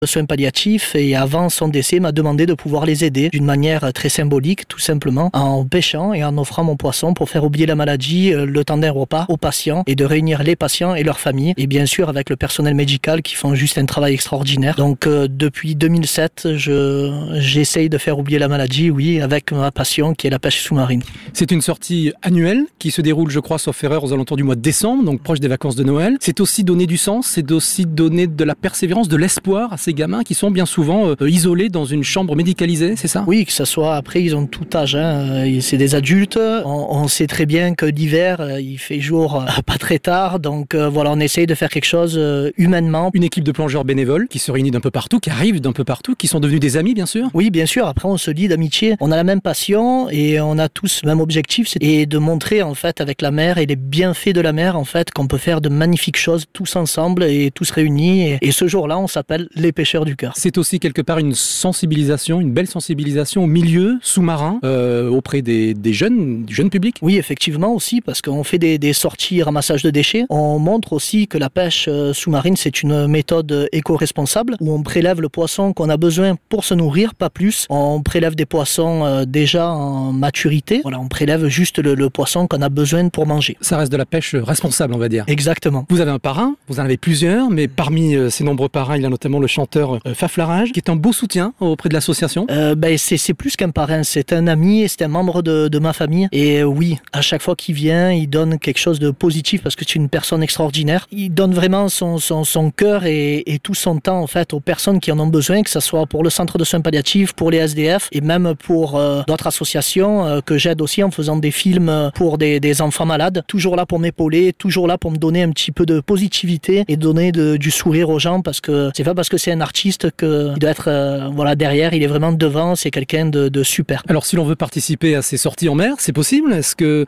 soins palliatifs et avant son décès m'a demandé de pouvoir les aider d'une manière très symbolique, tout simplement, en pêchant et en offrant mon poisson pour faire oublier la maladie le temps d'un repas aux patients et de réunir les patients et leurs familles et bien sûr avec le personnel médical qui font juste un travail extraordinaire. Donc depuis 2007, j'essaye de faire oublier la maladie, oui, avec ma passion qui est la pêche sous-marine. C'est une sortie annuelle qui se déroule, je crois, sauf erreur, aux alentours du mois de décembre, donc proche des vacances de Noël. C'est aussi donner du sens, c'est aussi donner de la persévérance, de l'espoir à ces gamins qui sont bien souvent isolés dans une chambre médicalisée, c'est ça? Oui, que ça soit, après ils ont tout âge, c'est des adultes, on sait très bien que l'hiver il fait jour pas très tard, donc voilà, on essaye de faire quelque chose humainement. Une équipe de plongeurs bénévoles qui se réunit d'un peu partout, qui arrivent d'un peu partout, qui sont devenus des amis bien sûr? Oui, bien sûr, après on se lie d'amitié, on a la même passion et on a tous le même objectif, c'est de montrer en fait avec la mer et les bienfaits de la mer en fait qu'on peut faire de magnifiques choses tous ensemble et tous réunis et ce jour-là on s'appelle les pêcheurs du cœur. C'est aussi quelque part une sensibilisation, une belle sensibilisation au milieu sous-marin auprès du jeune public? Oui, effectivement aussi, parce qu'on fait des sorties ramassage de déchets. On montre aussi que la pêche sous-marine, c'est une méthode éco-responsable où on prélève le poisson qu'on a besoin pour se nourrir, pas plus. On prélève des poissons déjà en maturité. Voilà, on prélève juste le poisson qu'on a besoin pour manger. Ça reste de la pêche responsable, on va dire. Exactement. Vous avez un parrain, vous en avez plusieurs, mais parmi ces nombreux parrains, il y a notamment le chanteur Faflarage, qui est un beau soutien auprès de l'association. C'est plus qu'un parrain, c'est un ami et c'est un membre de ma famille. Et oui, à chaque fois qu'il vient, il donne quelque chose de positif parce que c'est une personne extraordinaire. Il donne vraiment son cœur et tout son temps en fait aux personnes qui en ont besoin, que ce soit pour le centre de soins palliatifs, pour les SDF et même pour d'autres associations que j'aide aussi en faisant des films pour des enfants malades. Toujours là pour m'épauler, toujours là pour me donner un petit peu de positivité et donner du sourire aux gens parce que c'est pas parce que c'est un artiste qu'il doit être derrière, il est vraiment devant, c'est quelqu'un de super. Alors si l'on veut participer à ces sorties en mer, c'est possible? Est-ce que,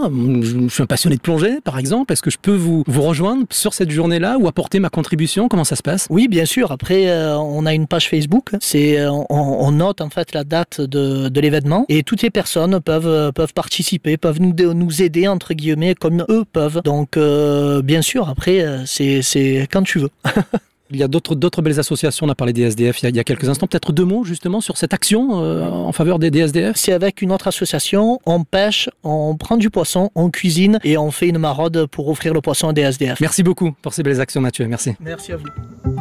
je suis un passionné de plongée par exemple, est-ce que je peux vous rejoindre sur cette journée-là ou apporter ma contribution? Comment ça se passe? Oui, bien sûr. Après, on a une page Facebook, on note en fait la date de l'événement et toutes les personnes peuvent participer, peuvent nous aider entre guillemets comme eux peuvent. Donc bien sûr, après c'est quand tu veux. Il y a d'autres belles associations, on a parlé des SDF il y a quelques instants, peut-être 2 mots justement sur cette action en faveur des SDF? C'est avec une autre association, on pêche, on prend du poisson, on cuisine et on fait une maraude pour offrir le poisson à des SDF. Merci beaucoup pour ces belles actions Mathieu, merci. Merci à vous.